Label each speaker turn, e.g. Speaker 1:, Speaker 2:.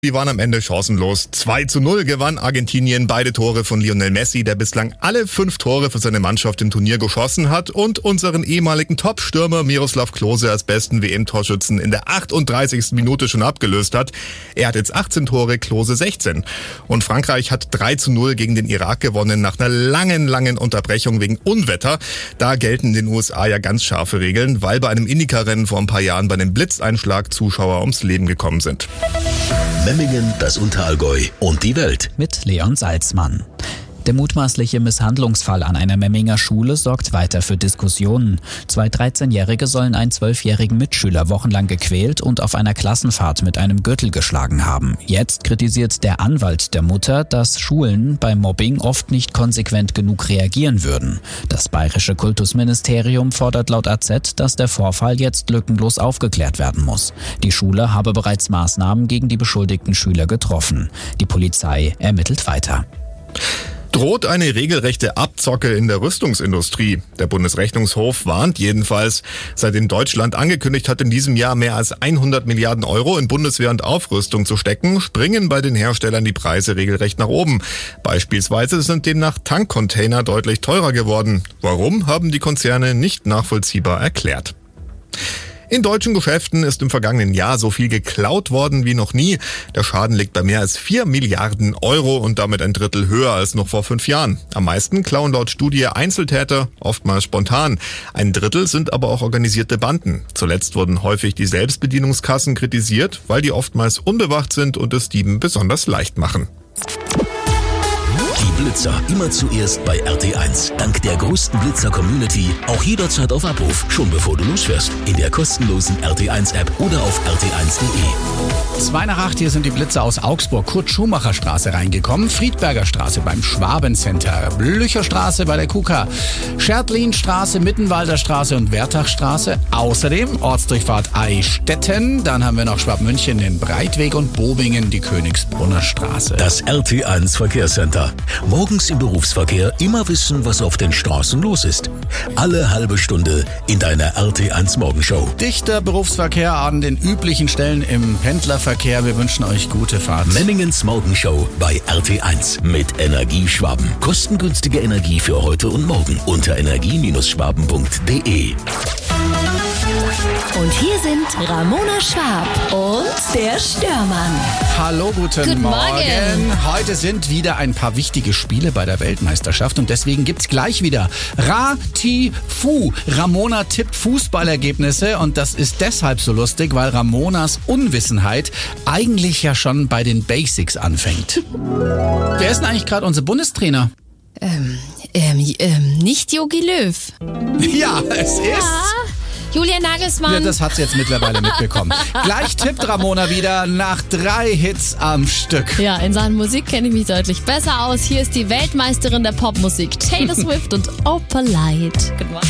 Speaker 1: Die waren am Ende chancenlos. 2:0 gewann Argentinien, beide Tore von Lionel Messi, der bislang alle 5 Tore für seine Mannschaft im Turnier geschossen hat und unseren ehemaligen Top-Stürmer Miroslav Klose als besten WM-Torschützen in der 38. Minute schon abgelöst hat. Er hat jetzt 18 Tore, Klose 16. Und Frankreich hat 3:0 gegen den Irak gewonnen nach einer langen Unterbrechung wegen Unwetter. Da gelten in den USA ja ganz scharfe Regeln, weil bei einem Indycar-Rennen vor ein paar Jahren bei einem Blitzeinschlag Zuschauer ums Leben gekommen sind.
Speaker 2: Memmingen, das Unterallgäu und die Welt.
Speaker 3: Mit Leon Salzmann. Der mutmaßliche Misshandlungsfall an einer Memminger Schule sorgt weiter für Diskussionen. 2 13-Jährige sollen einen 12-jährigen Mitschüler wochenlang gequält und auf einer Klassenfahrt mit einem Gürtel geschlagen haben. Jetzt kritisiert der Anwalt der Mutter, dass Schulen beim Mobbing oft nicht konsequent genug reagieren würden. Das bayerische Kultusministerium fordert laut AZ, dass der Vorfall jetzt lückenlos aufgeklärt werden muss. Die Schule habe bereits Maßnahmen gegen die beschuldigten Schüler getroffen. Die Polizei ermittelt weiter.
Speaker 1: Droht eine regelrechte Abzocke in der Rüstungsindustrie? Der Bundesrechnungshof warnt jedenfalls. Seitdem Deutschland angekündigt hat, in diesem Jahr mehr als 100 Milliarden Euro in Bundeswehr und Aufrüstung zu stecken, springen bei den Herstellern die Preise regelrecht nach oben. Beispielsweise sind demnach Tankcontainer deutlich teurer geworden. Warum, haben die Konzerne nicht nachvollziehbar erklärt. In deutschen Geschäften ist im vergangenen Jahr so viel geklaut worden wie noch nie. Der Schaden liegt bei mehr als 4 Milliarden Euro und damit ein Drittel höher als noch vor 5 Jahren. Am meisten klauen laut Studie Einzeltäter, oftmals spontan. Ein Drittel sind aber auch organisierte Banden. Zuletzt wurden häufig die Selbstbedienungskassen kritisiert, weil die oftmals unbewacht sind und es Dieben besonders leicht machen.
Speaker 2: Die Blitzer immer zuerst bei RT1. Dank der größten Blitzer-Community auch jederzeit auf Abruf, schon bevor du losfährst. In der kostenlosen RT1-App oder auf rt1.de.
Speaker 4: 7:55, hier sind die Blitzer aus Augsburg. Kurt-Schumacher-Straße reingekommen, Friedberger Straße beim Schwabencenter, Blücherstraße bei der KUKA, Schertlinstraße, Mittenwalder Straße und Wertachstraße. Außerdem Ortsdurchfahrt Eichstätten, dann haben wir noch Schwabmünchen den Breitweg und Bobingen die Königsbrunner Straße.
Speaker 2: Das RT1 Verkehrscenter. Morgens im Berufsverkehr immer wissen, was auf den Straßen los ist. Alle halbe Stunde in deiner RT1 Morgenshow.
Speaker 4: Dichter Berufsverkehr an den üblichen Stellen im Pendlerverkehr. Wir wünschen euch gute Fahrt.
Speaker 2: Memmingens Morgenshow bei RT1 mit Energieschwaben. Kostengünstige Energie für heute und morgen unter energie-schwaben.de.
Speaker 5: Und hier sind Ramona Schwab und der Störmann.
Speaker 4: Hallo, guten Morgen. Heute sind wieder ein paar wichtige Spiele bei der Weltmeisterschaft und deswegen gibt's gleich wieder Rati-Fu. Ramona tippt Fußballergebnisse und das ist deshalb so lustig, weil Ramonas Unwissenheit eigentlich ja schon bei den Basics anfängt. Wer ist denn eigentlich gerade unser Bundestrainer?
Speaker 6: Nicht Jogi Löw.
Speaker 4: Ja, es ist...
Speaker 6: Julian Nagelsmann.
Speaker 4: Ja, das hat sie jetzt mittlerweile mitbekommen. Gleich tippt Ramona wieder nach 3 Hits am Stück.
Speaker 6: Ja, in Sachen Musik kenne ich mich deutlich besser aus. Hier ist die Weltmeisterin der Popmusik, Taylor Swift und Opalite. Guten Morgen.